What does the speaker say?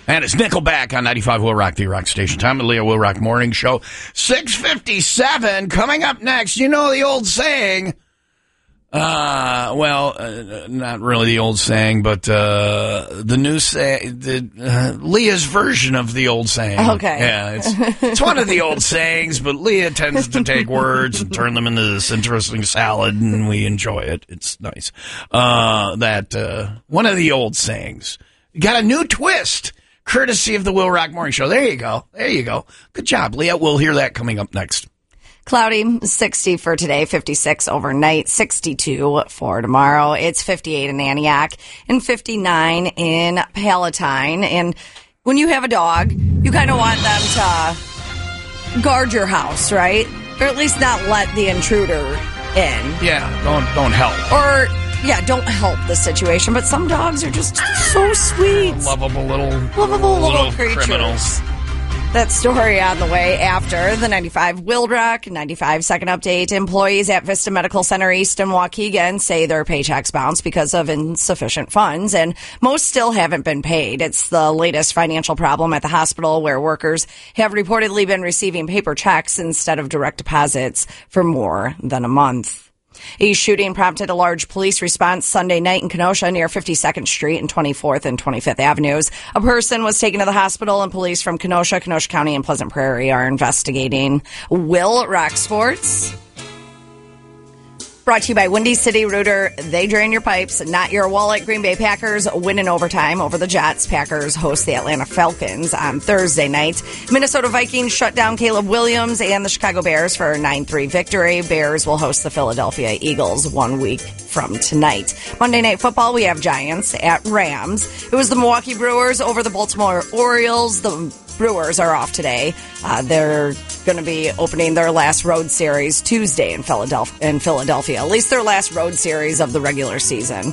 And it's Nickelback on 95 Will Rock, the Rock Station. Tom and Leah Will Rock Morning Show. 6:57. Coming up next, you know the old saying. Not really the old saying, but the new saying, Leah's version of the old saying. Okay. Yeah, it's one of the old sayings, but Leah tends to take words and turn them into this interesting salad, and we enjoy it. It's nice. One of the old sayings. Got a new twist, courtesy of the Will Rock Morning Show. There you go. Good job, Leah. We'll hear that coming up next. Cloudy, 60 for today, 56 overnight, 62 for tomorrow. It's 58 in Antioch and 59 in Palatine. And when you have a dog, you kind of want them to guard your house, right? Or at least not let the intruder in. Yeah, don't help. Or, don't help the situation. But some dogs are just so sweet. Lovable little creatures. Criminals. That story on the way after the 95 Will Rock, 95 second update. Employees at Vista Medical Center East in Waukegan say their paychecks bounced because of insufficient funds, and most still haven't been paid. It's the latest financial problem at the hospital, where workers have reportedly been receiving paper checks instead of direct deposits for more than a month. A shooting prompted a large police response Sunday night in Kenosha near 52nd Street and 24th and 25th Avenues. A person was taken to the hospital, and police from Kenosha County, and Pleasant Prairie are investigating. Will Rock Sports. Brought to you by Windy City Rooter. They drain your pipes, not your wallet. Green Bay Packers win in overtime over the Jets. Packers host the Atlanta Falcons on Thursday night. Minnesota Vikings shut down Caleb Williams and the Chicago Bears for a 9-3 victory. Bears will host the Philadelphia Eagles 1 week from tonight. Monday Night Football, we have Giants at Rams. It was the Milwaukee Brewers over the Baltimore Orioles. The Brewers are off today. They're going to be opening their last road series Tuesday in Philadelphia. At least their last road series of the regular season.